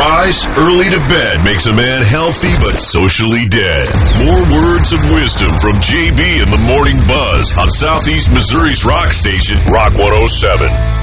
rise, early to bed makes a man healthy but socially dead. More words of wisdom from JB in the Morning Buzz on Southeast Missouri's rock station, Rock 107.